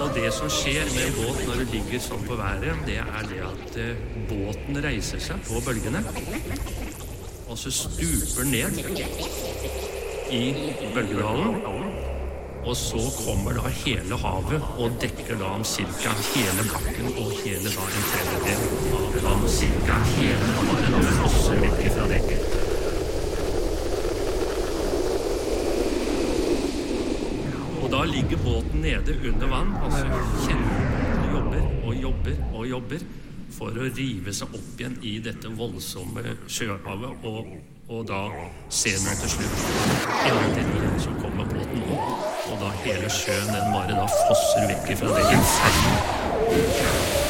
Og det som skjer med en båt når du ligger sånn på været, det det at båten reiser seg på bølgene, og så stuper ned i bølgedalen, og så kommer da hele havet og dekker da om cirka hele bakken og hele da en tredjedel av da om cirka hele havet da fosser vekk fra dekket. Og da ligger båten nede under vann, altså kjenner og jobber for å rive seg opp igjen i dette voldsomme sjøhavet, og da ser man til slutt endelig så kommer båten opp, og da hele sjøen den bare da fosser vekk fra det inferno.